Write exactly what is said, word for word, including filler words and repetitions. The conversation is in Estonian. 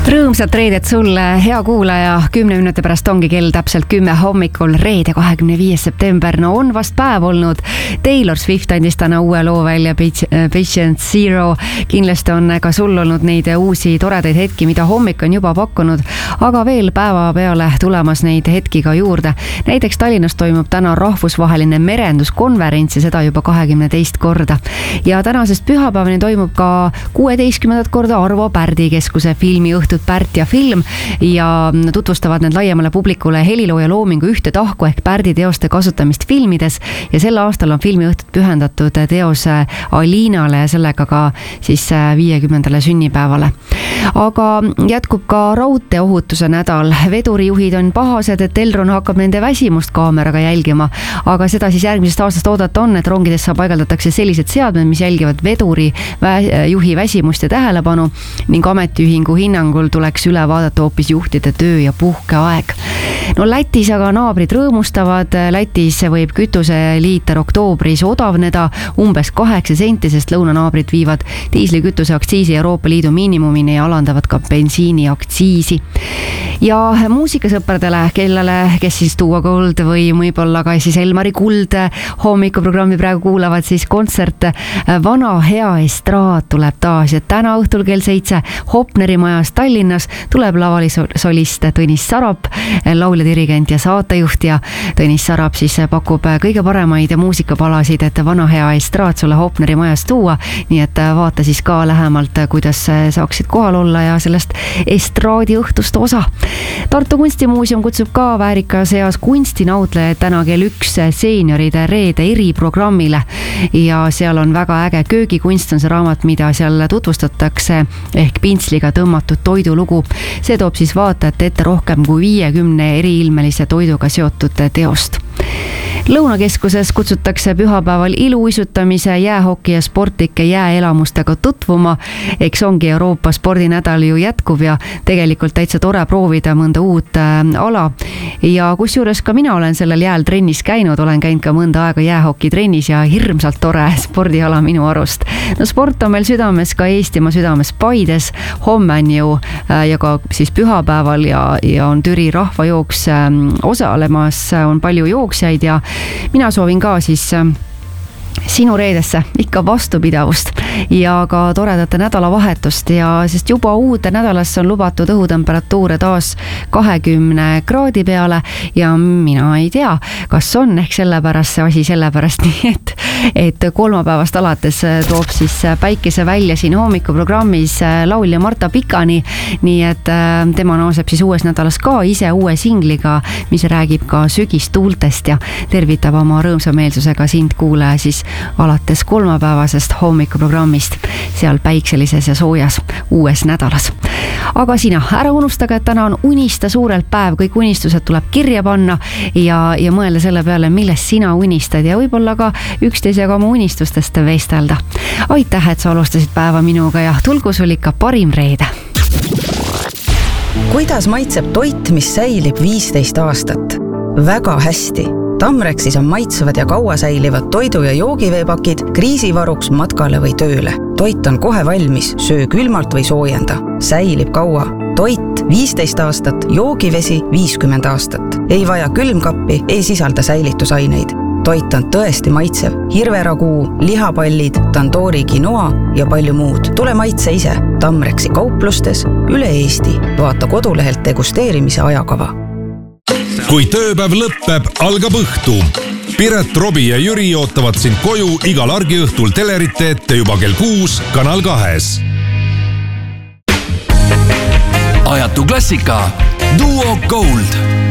Rõõmsat reedet sulle, hea kuulaja. Kümne minuti pärast ongi kell täpselt kümme hommikul, reede kahekümne viies september. No on vast päev olnud. Taylor Swift andis täna uue loo välja, Patient Zero. Kindlasti on ka sul olnud neid uusi toredaid hetki, mida hommik on juba pakkunud, aga veel päeva peale tulemas neid hetki ka juurde. Näiteks Tallinnas toimub täna rahvusvaheline merenduskonverents ja seda juba kahekümne teist korda. Ja tänasest pühapäevani toimub ka kuueteistkümnendat korda Arvo Pärdi keskuse filmiõhtud Pärt ja film ja tutvustavad need laiemale publikule helilooja loomingu ühte tahku ehk Pärdi teoste kasutamist filmides ja sel aastal on filmiõhtud pühendatud teose Aliinale ja sellega ka siis viiekümnendale sünnipäevale. Aga jätkub ka raudteeohutuse nädal. Vedurijuhid on pahased, et Elron hakkab nende väsimust kaameraga jälgima, aga seda siis järgmisest aastast oodata on, et rongidesse paigaldatakse sellised seadmed, mis jälgivad veduri juhi väsimust ja tähelepanu ning ametiühingu hinnangul tuleks üle vaadata hoopis juhtide töö- ja puhkeaeg. No Lätis aga naabrid rõõmustavad. Lätis võib kütuseliiter oktoobris odavneda umbes kaheksa senti, sest lõunanaabrid viivad diislikütuse aktsiisi Euroopa Liidu miinimumini ja alandavad ka bensiini aktsiisi. Ja muusikasõpradele, kellele, kes siis Duo Gold või võib-olla ka siis Elmari Kuld hommikuprogrammi praegu kuulavad, siis kontsert Vana hea estraad tuleb taas ja täna õhtul kell seitse Hopneri majas Tallinnas tuleb lavalisolist Tõnis Sarap, laulja, dirigent ja saatejuht ja Tõnis Sarap siis pakub kõige paremaid muusikapalasid, et Vana hea estraad sulle Hopneri majas tuua, nii et vaata siis ka lähemalt, kuidas saaksid kohal olla ja sellest estraadi õhtust osa. Tartu Kunstimuuseum kutsub ka väärika seas kunstinautlejaid täna kell üks seenioride reede eriprogrammile ja seal on väga äge köögikunst, on see raamat, mida seal tutvustatakse ehk pintsliga tõmmatud toidulugu. See toob siis vaatajate ette rohkem kui viiekümne eriilmelise toiduga seotud teost. Lõunakeskuses kutsutakse pühapäeval iluuisutamise, jäähoki ja sportlike jääelamustega tutvuma. Eks ongi Euroopa spordinädal ju jätkub ja tegelikult täitsa tore proovida mõnda uut ala. Ja kusjuures ka mina olen sellel jääl trennis käinud, olen käinud ka mõnda aega jäähoki trennis ja hirmsalt tore spordiala minu arust. No sport on meil südames ka Eestimaa südames Paides. Homme on ju ja ka siis pühapäeval ja, ja on Türi rahvajooks osalemas, on palju jooksjaid ja mina soovin ka siis sinu reedesse ikka vastupidavust ja ka toredate nädalavahetust ja sest juba uude nädalasse on lubatud õhutemperatuure taas kahekümne kraadi peale ja mina ei tea, kas on ehk sellepärast see asi sellepärast nii, et, et kolmapäevast alates toob siis päikese välja siin hommikuprogrammis laulja Marta Pikani, nii et tema naaseb siis uues nädalas ka ise uue singliga, mis räägib ka sügistuultest ja tervitab oma rõõmsa meelsusega sind kuulaja siis alates kolmapäevasest hommikuprogrammist seal päikselises ja soojas uues nädalas. Aga sina, ära unustage, et täna on unista suurelt päev, kõik unistused tuleb kirja panna ja, ja mõelda selle peale, millest sina unistad ja võib-olla ka üksteisega oma unistustest vestelda. Aitäh, et sa alustasid päeva minuga ja tulgu sul ikka parim reede. Kuidas maitseb toit, mis säilib viisteist aastat? Väga hästi. Tamrexis on maitsevad ja kaua säilivad toidu- ja joogiveepakid kriisivaruks matkale või tööle. Toit on kohe valmis, söö külmalt või soojenda. Säilib kaua. Toit viisteist aastat, joogivesi viiskümmend aastat. Ei vaja külmkappi, ei sisalda säilitusaineid. Toit on tõesti maitsev. Hirveraguu, lihapallid, tandoori quinoa ja palju muud. Tule maitse ise. Tamrexi kauplustes üle Eesti. Vaata kodulehelt degusteerimise ajakava. Kui tööpäev lõppeb, algab õhtu. Piret, Robi ja Jüri ootavad sind koju igal argiõhtul telerite ette juba kell kuus Kanal kahes. Ajatu klassika Duo Gold.